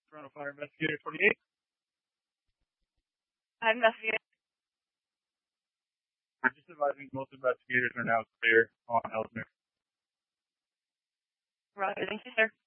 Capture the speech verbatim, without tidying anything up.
Toronto Fire Investigator twenty-eight. Hi, investigator. I'm just advising most investigators are now clear on Ellesmere. Roger, thank you, sir.